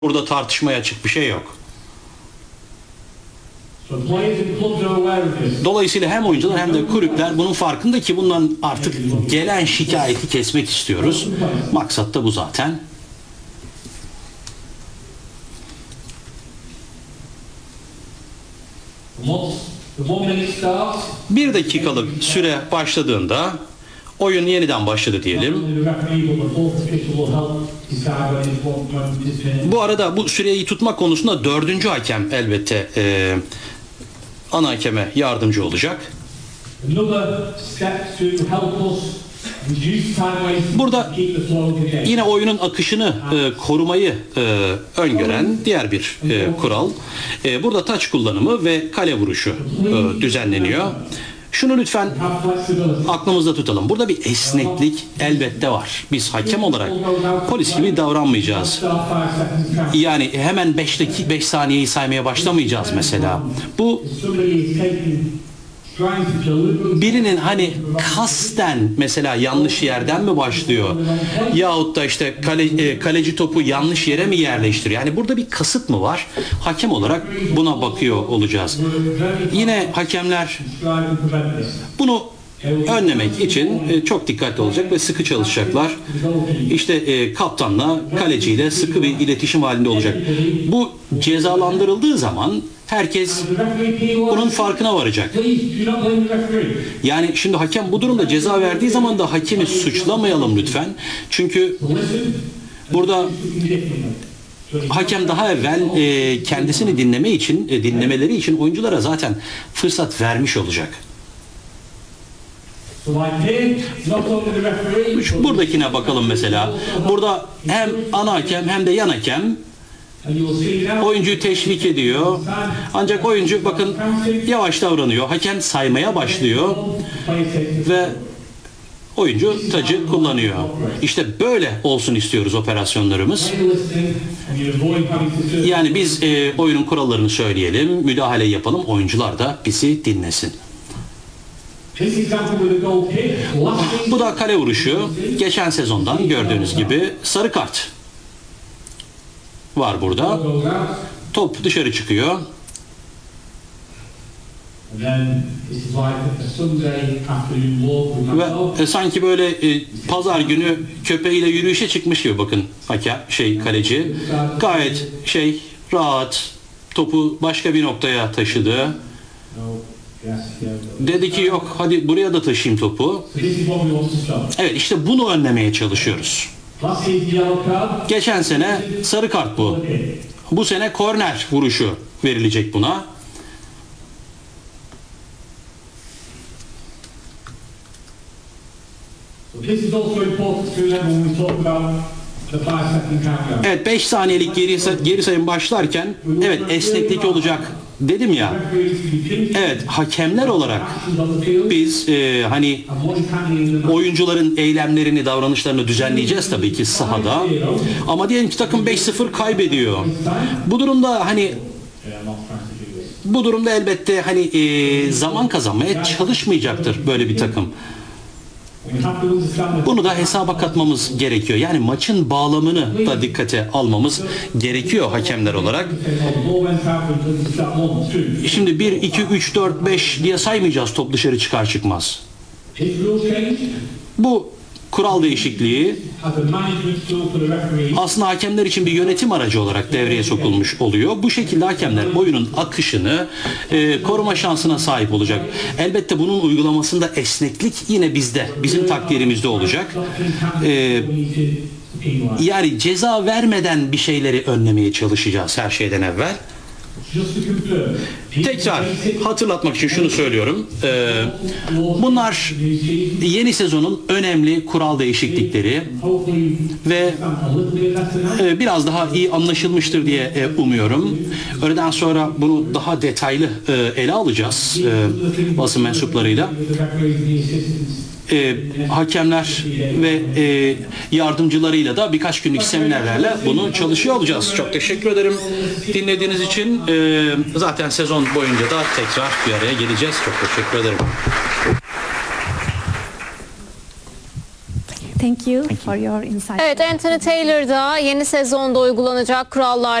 Burada tartışmaya açık bir şey yok. Dolayısıyla hem oyuncular hem de kulüpler bunun farkında ki bundan artık gelen şikayeti kesmek istiyoruz. Maksat da bu zaten. Bir dakikalık süre başladığında oyun yeniden başladı diyelim. Bu arada bu süreyi tutmak konusunda dördüncü hakem elbette ana hakeme yardımcı olacak. Burada yine oyunun akışını korumayı öngören diğer bir kural. Burada taç kullanımı ve kale vuruşu düzenleniyor. Şunu lütfen aklımızda tutalım. Burada bir esneklik elbette var. Biz hakem olarak polis gibi davranmayacağız. Yani hemen 5 saniyeyi saymaya başlamayacağız mesela. Bu birinin hani kasten mesela yanlış yerden mi başlıyor? Yahut da işte kaleci topu yanlış yere mi yerleştiriyor? Yani burada bir kasıt mı var? Hakem olarak buna bakıyor olacağız. Yine hakemler bunu önlemek için çok dikkatli olacak ve sıkı çalışacaklar. İşte kaptanla kaleciyle sıkı bir iletişim halinde olacak. Bu cezalandırıldığı zaman herkes bunun farkına varacak. Yani şimdi hakem bu durumda ceza verdiği zaman da hakemi suçlamayalım lütfen. Çünkü burada hakem daha evvel kendisini dinlemeleri için oyunculara zaten fırsat vermiş olacak. Buradakine bakalım mesela. Burada hem ana hakem hem de yan hakem oyuncuyu teşvik ediyor. Ancak oyuncu bakın yavaş davranıyor. Hakem saymaya başlıyor ve oyuncu tacı kullanıyor. İşte böyle olsun istiyoruz operasyonlarımız. Yani biz oyunun kurallarını söyleyelim, müdahale yapalım, oyuncular da bizi dinlesin. Bu da kale vuruşu. Geçen sezondan gördüğünüz gibi sarı kart var burada. Top dışarı çıkıyor. Ve sanki böyle pazar günü köpeğiyle yürüyüşe çıkmış gibi bakın kaleci. Gayet rahat topu başka bir noktaya taşıdı. Dedi ki yok hadi buraya da taşıyayım topu. Evet işte bunu önlemeye çalışıyoruz. Geçen sene sarı kart bu. Bu sene korner vuruşu verilecek buna. Evet 5 saniyelik geri sayım başlarken evet esneklik olacak dedim ya. Evet hakemler olarak biz hani oyuncuların eylemlerini, davranışlarını düzenleyeceğiz tabii ki sahada. Ama diyelim ki takım 5-0 kaybediyor. Bu durumda elbette hani zaman kazanmaya çalışmayacaktır böyle bir takım. Bunu da hesaba katmamız gerekiyor. Yani maçın bağlamını da dikkate almamız gerekiyor hakemler olarak. Şimdi 1, 2, 3, 4, 5 diye saymayacağız top dışarı çıkar çıkmaz. Bu kural değişikliği aslında hakemler için bir yönetim aracı olarak devreye sokulmuş oluyor. Bu şekilde hakemler oyunun akışını koruma şansına sahip olacak. Elbette bunun uygulamasında esneklik yine bizim takdirimizde olacak. Yani ceza vermeden bir şeyleri önlemeye çalışacağız her şeyden evvel. Tekrar hatırlatmak için şunu söylüyorum. Bunlar yeni sezonun önemli kural değişiklikleri ve biraz daha iyi anlaşılmıştır diye umuyorum. Öğleden sonra bunu daha detaylı ele alacağız basın mensuplarıyla. Hakemler ve yardımcılarıyla da birkaç günlük seminerlerle bunu çalışıyor olacağız. Çok teşekkür ederim dinlediğiniz için. Zaten sezon boyunca da tekrar bir araya geleceğiz. Çok teşekkür ederim. Thank you for your insight. Evet, Anthony Taylor'da yeni sezonda uygulanacak kurallar